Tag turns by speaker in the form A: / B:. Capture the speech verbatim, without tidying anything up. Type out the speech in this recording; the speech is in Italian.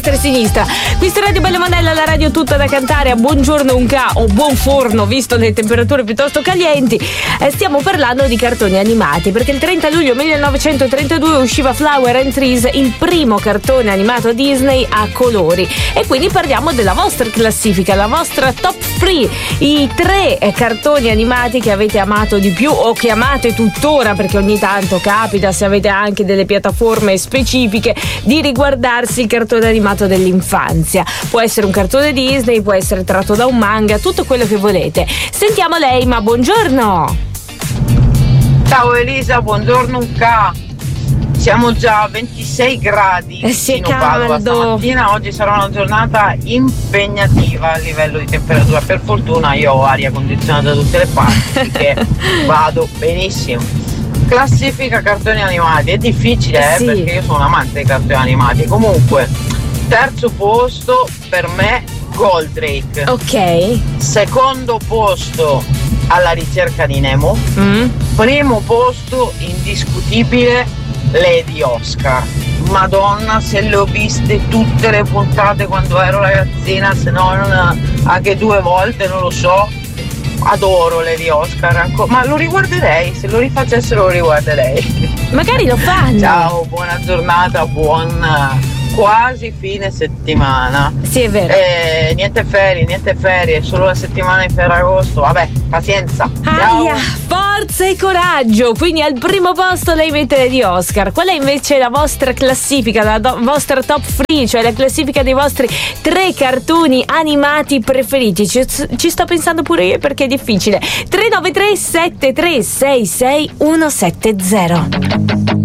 A: sinistra. Qui su Radio Bello Monella, la radio tutta da cantare a buongiorno un ca o buon forno, visto le temperature piuttosto calienti. Eh, stiamo parlando di cartoni animati, perché il trenta luglio millenovecentotrentadue usciva Flower and Trees, il primo cartone animato Disney a colori, e quindi parliamo della vostra classifica, la vostra top tre, i tre eh, cartoni animati che avete amato di più o che amate tuttora, perché ogni tanto capita, se avete anche delle piattaforme specifiche, di riguardarsi il cartone animato dell'infanzia. Può essere un cartone Disney, può essere tratto da un manga, tutto quello che volete. Sentiamo lei, ma buongiorno.
B: Ciao Elisa, buongiorno un ca. Siamo già a ventisei gradi.
A: Eh sì,
B: in Padova stamattina. Oggi sarà una giornata impegnativa a livello di temperatura. Per fortuna io ho aria condizionata da tutte le parti, che vado benissimo. Classifica cartoni animati, è difficile eh,
A: sì.
B: perché io sono un amante dei cartoni animati. Comunque, terzo posto per me Goldrake.
A: Ok.
B: Secondo posto Alla ricerca di Nemo.
A: Mm.
B: Primo posto indiscutibile Lady Oscar. Madonna, se le ho viste tutte le puntate quando ero ragazzina, se non anche due volte, non lo so. Adoro Lady Oscar ancora, ma lo riguarderei, se lo rifacessero lo riguarderei.
A: Magari lo fanno.
B: Ciao, buona giornata, buon quasi fine settimana.
A: Sì, è vero.
B: Eh, niente ferie, niente ferie, solo la settimana di Ferragosto. Vabbè, pazienza.
A: Aia, forza e coraggio. Quindi al primo posto lei mette Lady Oscar. Qual è invece la vostra classifica, la do- vostra top tre, cioè la classifica dei vostri tre cartoni animati preferiti? Ci, ci sto pensando pure io perché è difficile. tre nove tre sette tre sei sei uno sette zero.